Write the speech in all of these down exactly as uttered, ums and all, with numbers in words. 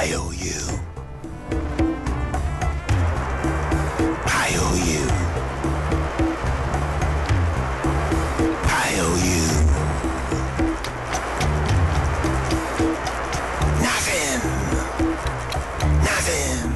I owe you. I owe you. I owe you. Nothing. Nothing.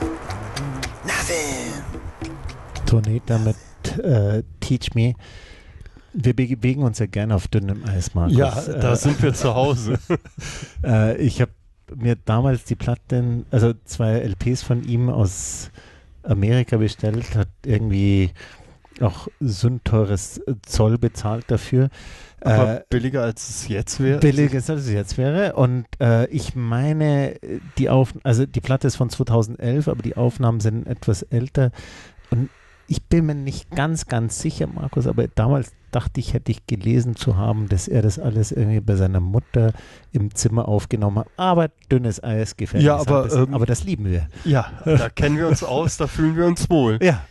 Nothing. Torneta mit äh, Teach Me. Wir bewegen uns ja gerne auf dünnem Eis, Markus. Ja, da äh, sind wir zu Hause. äh, ich habe mir damals die Platten, also zwei L Ps von ihm aus Amerika bestellt, hat irgendwie auch so ein teures Zoll bezahlt dafür. Aber äh, billiger als es jetzt wäre? Billiger als es jetzt wäre. Und äh, ich meine, die Auf also die Platte ist von zweitausendelf, aber die Aufnahmen sind etwas älter. Und ich bin mir nicht ganz, ganz sicher, Markus, aber damals dachte ich, hätte ich gelesen zu haben, dass er das alles irgendwie bei seiner Mutter im Zimmer aufgenommen hat. Aber dünnes Eis gefällt ja, mir. aber, bisschen, ähm, aber das lieben wir. Ja, da kennen wir uns aus, da fühlen wir uns wohl. Ja.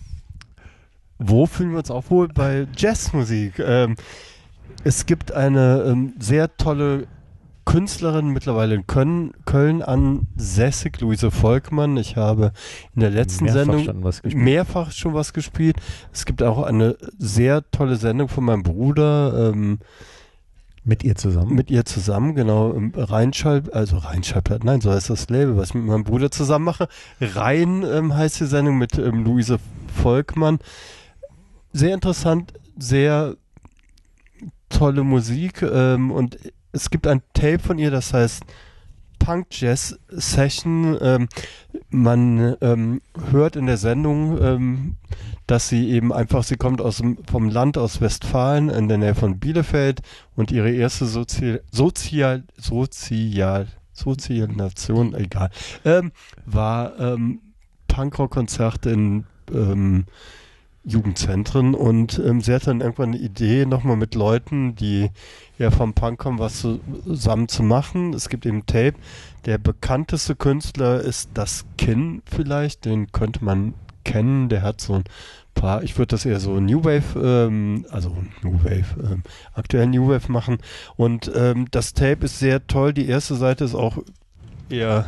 Wo fühlen wir uns auch wohl? Bei Jazzmusik. Ähm, es gibt eine ähm, sehr tolle Künstlerin mittlerweile in Köln, Köln ansässig, Luise Volkmann. Ich habe in der letzten mehrfach Sendung schon was gespielt. mehrfach schon was gespielt. Es gibt auch eine sehr tolle Sendung von meinem Bruder. Ähm, mit ihr zusammen? Mit ihr zusammen, genau. Rheinschall, also Rheinschallplatten, nein, so heißt das Label, was ich mit meinem Bruder zusammen mache. Rhein ähm, heißt die Sendung mit ähm, Luise Volkmann. Sehr interessant, sehr tolle Musik ähm, und es gibt ein Tape von ihr, das heißt Punk Jazz Session. Ähm, man ähm, hört in der Sendung, ähm, dass sie eben einfach, sie kommt aus dem, vom Land aus Westfalen in der Nähe von Bielefeld und ihre erste Sozial, Sozial, Sozial, Sozialisation, egal, ähm, war ähm, Punkrock-Konzerte in ähm, Jugendzentren und ähm, sie hatte dann irgendwann eine Idee, nochmal mit Leuten, die ja vom Punk kommen, was zusammen zu machen. Es gibt eben Tape. Der bekannteste Künstler ist das Kin vielleicht, den könnte man kennen. Der hat so ein paar, ich würde das eher so New Wave, ähm, also New Wave, ähm, aktuell New Wave machen. Und ähm, das Tape ist sehr toll. Die erste Seite ist auch eher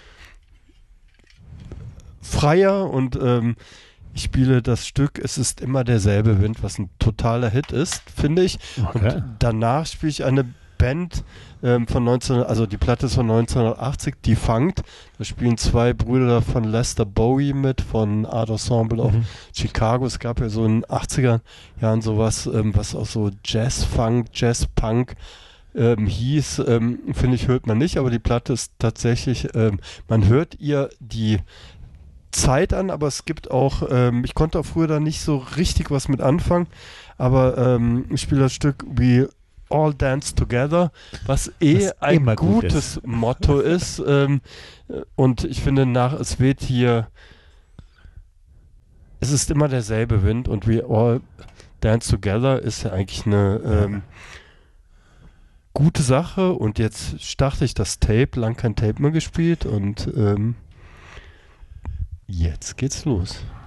freier und ähm, ich spiele das Stück Es ist immer derselbe Wind, was ein totaler Hit ist, finde ich. Okay. Und danach spiele ich eine Band ähm, von neunzehn, also die Platte ist von neunzehnhundertachtzig, Defunct. Da spielen zwei Brüder von Lester Bowie mit, von Art Ensemble of Mhm. Chicago. Es gab ja so in den achtziger Jahren sowas, ähm, was auch so Jazz-Funk, Jazz-Punk ähm, hieß, ähm, finde ich, hört man nicht, aber die Platte ist tatsächlich, ähm, man hört ihr die Zeit an, aber es gibt auch, ähm, ich konnte auch früher da nicht so richtig was mit anfangen, aber ähm, ich spiele das Stück We All Dance Together, was eh Was ein immer gut gutes ist. Motto ist ähm, und ich finde nach, es weht hier, es ist immer derselbe Wind und We All Dance Together ist ja eigentlich eine ähm, gute Sache und jetzt starte ich das Tape, lang kein Tape mehr gespielt und ähm, jetzt geht's los.